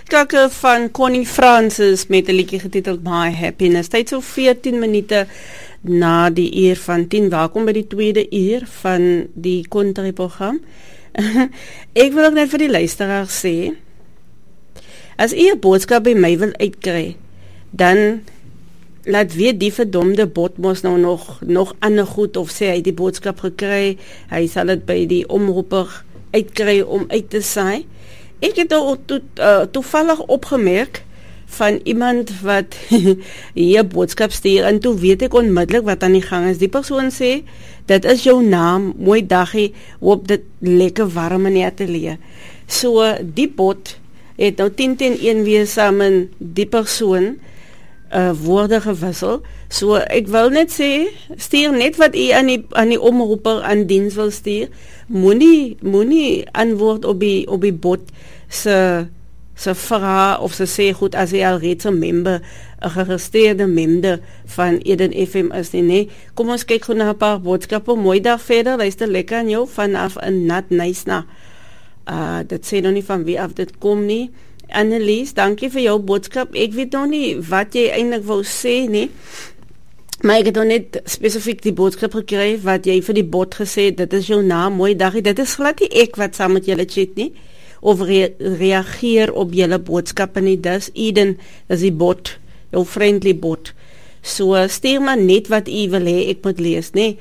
uitskakel van Connie Francis met 'n liedjie getiteld My Happiness. Tyd so 14 minute na die uur van 10. Welkom by die tweede uur van die Country-program. Ek wil ook net vir die luisteraars sê, as u 'n boodskap by my wil uitkry, dan laat weet die verdomde bot mos nou nog ander goed, of sê hy die boodskap gekry, hy sal dit by die omroeper uitkry om uit te saai. Ek het toevallig opgemerk van iemand wat hier boodskap stuur, en toe weet ek onmiddellik wat aan die gang is. Die persoon sê, dit is jou naam, mooi dagie, op dit lekker warm in die atelier. So, die bot het nou 10-1 weer samen die persoon woorde gewissel. So, ek wil net sê, stuur net wat u aan die omroeper aan diens wil stuur. Moenie antwoord op die bot se vraag, of ze sê goed, as hy al reeds een geregistreerde member van Eden FM is nie. Nee, kom ons kyk goed na 'n paar boodskappe. Mooi dag verder, luister lekker aan jou vanaf 'n nat nysna. Dit sê nog nie van wie af dit kom nie. Annelies, dankie vir jou boodskap. Ek weet nog nie wat jy eintlik wou sê nie, maar ek het nog net spesifiek die boodskap gekry wat jy vir die bot gesê, dit is jou naam, mooi dagie. Dit is glad nie ek wat saam met julle chat nie, of reageer op julle boodskappe nie. Dis Eden, dis die bot, jou friendly bot. So, stuur maar net wat u wil hê ek moet lees, nee.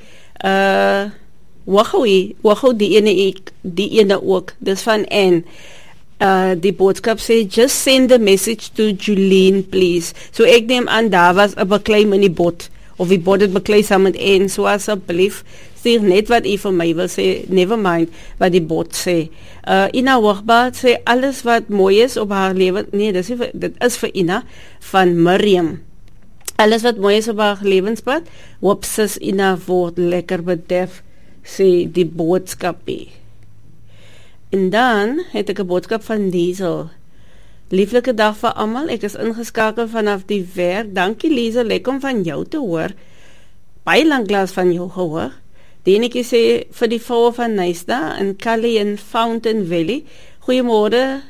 Wachou die ene ook, dis van Anne. Die boodskap sê, just send a message to Julene, please. So ek neem aan, daar was 'n beklei in die bot, of die bot het beklei saam met Anne, so asseblief, stuur net wat u vir my wil sê, never mind wat die bot sê. Ina Wagbaat sê, alles wat mooi is op haar lewe, nee, dit is vir Ina, van Miriam. Alles wat mooi is op haar lewenspad, hoop sis Ina word lekker bederf, sê die boodskapie. En dan het ek 'n boodskap van Liesel. Lieflike dag vir almal, ek is ingeskakel vanaf die werk. Dankie Liesel, lekker om van jou te hoor. Baie lanklaas van jou gehoor. Die enetjie sê vir die vroue van Nysta en Callie in Fountain Valley. Goeiemôre.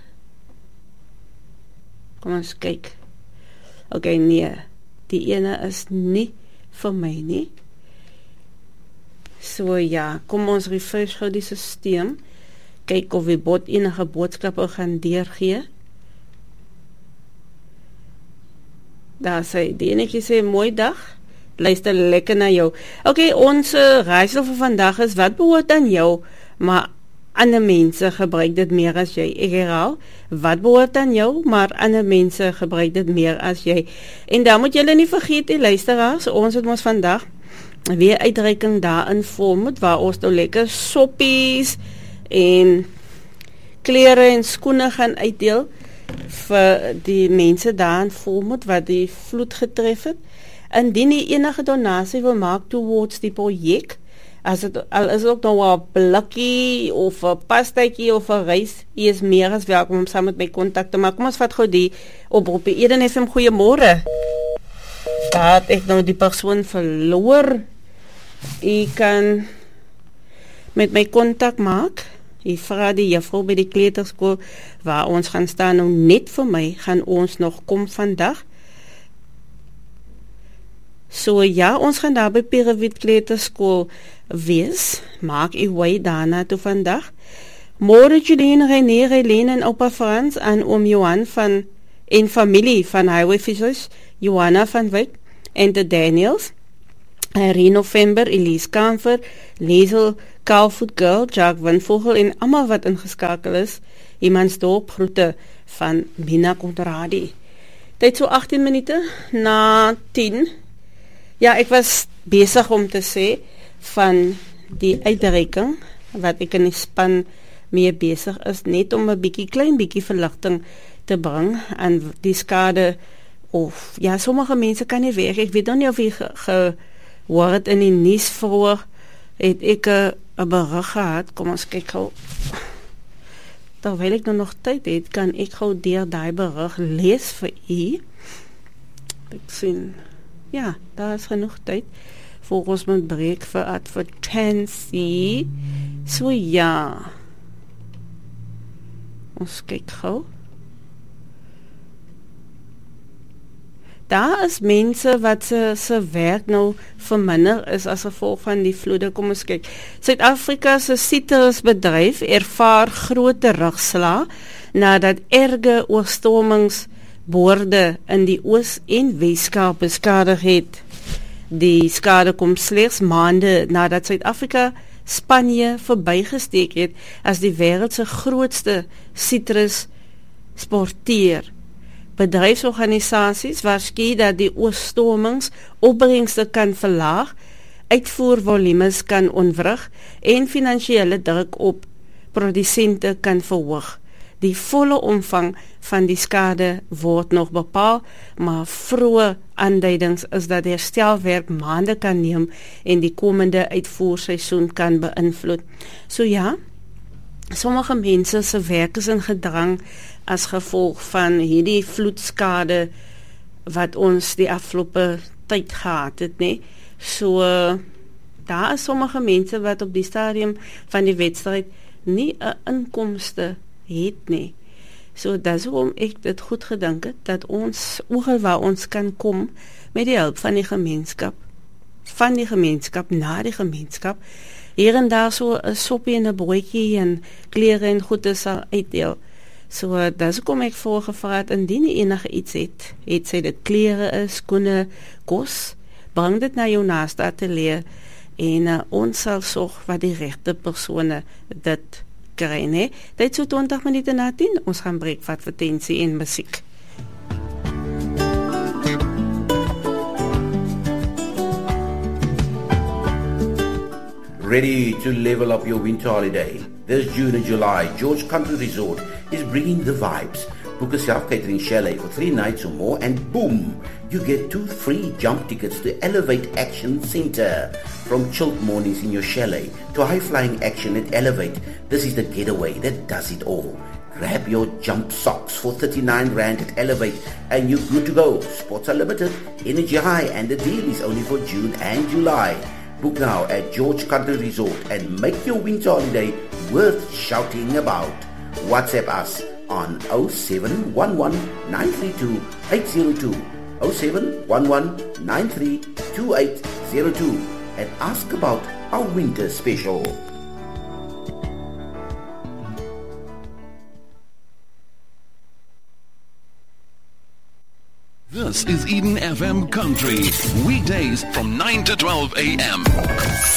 Kom ons kyk. Okay, nee. Die ene is nie vir my nie. So ja, kom ons refresh gou die stelsel. Kyk of die bot enige boodskappe gaan deurgee. Daar sê, die enetjie sê, mooi dag, luister lekker na jou. Okay, ons raaisel vir vandag is, wat behoort aan jou, maar ander mense gebruik dit meer as jy. Ek herhaal, wat behoort aan jou, maar ander mense gebruik dit meer as jy. En dan moet julle nie vergeet, die luisteraars, ons het ons vandag weer uitreiking daarin vorm, waar ons nou lekker soppies en klere en skoene gaan uitdeel vir die mense daar in Volmoed wat die vloed getref het. Indien jy enige donasie wil maak towards die projek, as het al is ook nou 'n blikkie of 'n pastaatjie of 'n rys, jy is meer as welkom om saam met my kontak te maak. Kom ons vat gou die oproep. Eden FM, goeiemôre. Daar het ek nou die persoon verloor. Jy kan met my kontak maak. Jy vra die juffrou by die kleuterskool waar ons gaan staan. Nou net vir my gaan ons nog kom vandag. So ja, ons gaan daar by Pierrewit Kleuterskool wees. Maak u way daarna toe vandag. Môre Julien, René, Helene en opa Frans en oom Johan en familie van Highway Fishers, Johanna van Wyk en de Daniels. Irene November, Elise Kamfer, Liesel, Carlfoot Girl, Jacques Windvogel en almal wat ingeskakel is. Imansdorp, groete van Mina Konradi. Tyd so 18 minute na 10. Ja, ek was besig om te sê van die uitreiking wat ek in die span mee besig is, net om 'n klein bietjie verligting te bring aan die skade, of ja, sommige mense kan nie werk. Ek weet nog nie of jy gehoor het in die nuus vroeër, het ek 'n berig gehad. Kom ons kyk gou. Terwyl ek nog tyd het, kan ek gou deur daai berig lees vir u. Ek sien, ja, daar is genoeg tyd voor ons moet breek vir advertensie. So ja, ons kyk gou. Daar is mense wat se werk nou verminder is as gevolg van die vloede. Kom ons kyk. Suid-Afrika se sitrusbedryf ervaar groot terugslag nadat erge oorstromings boorde in die Oos- en Weskaap beskadig het. Die skade kom slegs maande nadat Suid-Afrika Spanje verbygesteek het as die wêreld se grootste sitrus sporteer. Bedryfsorganisasies waarsku dat die oorstromings opbrengste kan verlaag, uitvoervolumes kan ontwrig en finansiële druk op produsente kan verhoog. Die volle omvang van die skade word nog bepaal, maar vroeë aanduidings is dat herstelwerk maande kan neem en die komende uitvoerseisoen kan beïnvloed. So ja, sommige mense se werk is in gedrang as gevolg van hierdie vloedskade wat ons die afgelope tyd gehad het, nee. So daar is sommige mense wat op die stadium van die wedstryd nie 'n inkomste het nie. So dis hoekom ek dit goed gedink het, dat ons oor waar ons kan kom met die hulp van die gemeenskap na die gemeenskap, hier en daar so 'n soppie en 'n broodjie en klere en goede sal uitdeel. So dis hoekom ek voorgevra het, indien jy enige iets het sy dit klere is, skoene, kos, bring dit na jou naaste ateljee en ons sal sorg wat die regte persone dit kry, nee. Dit so 20 minute na 10, ons gaan breek vir advertensie en musiek. Ready to level up your winter holiday? This June and July, George Country Resort is bringing the vibes. Book a self-catering chalet for 3 nights or more and boom, you get 2 free jump tickets to Elevate Action Center. From chilled mornings in your chalet to high-flying action at Elevate, this is the getaway that does it all. Grab your jump socks for 39 Rand at Elevate and you're good to go. Spots are limited, energy high, and the deal is only for June and July. Book now at George Country Resort and make your winter holiday worth shouting about. WhatsApp us on 0711 932 802, 0711 932 802 and ask about our winter special. This is Eden FM Country, weekdays from 9 to 12 a.m.